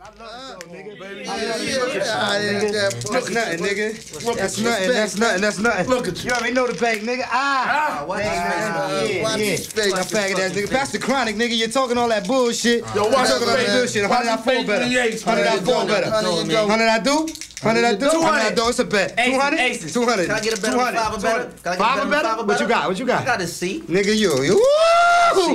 That's nothing, nigga. That's nothing. Look at you. You already know the bank, nigga. Watch his face. That faggot ass nigga. Pass the chronic, nigga. You're talking all that bullshit. Yo, watch talking all that that bullshit. 100 I fall better. 100 I fall better. 100 I do? 100 I do? 100 I do? It's a bet. 200? 200. Can I get a better 5 or better? Five or better? What you got? I got a C. Nigga, you. Woo!